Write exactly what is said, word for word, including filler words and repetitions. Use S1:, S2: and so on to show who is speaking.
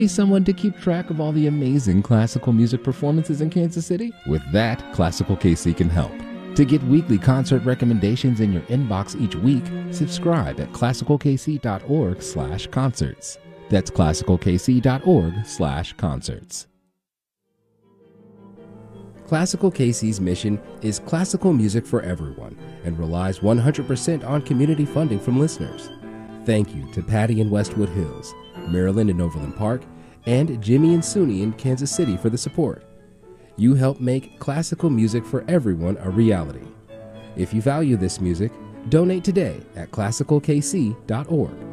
S1: someone to keep track of all the amazing classical music performances in Kansas City? With that, Classical K C can help. To get weekly concert recommendations in your inbox each week, subscribe at classical k c dot org slash concerts. That's classical k c dot org slash concerts. Classical K C's mission is classical music for everyone and relies one hundred percent on community funding from listeners. Thank you to Patty in Westwood Hills, Maryland in Overland Park, and Jimmy and Suni in Kansas City for the support. You help make classical music for everyone a reality. If you value this music, donate today at classical k c dot org.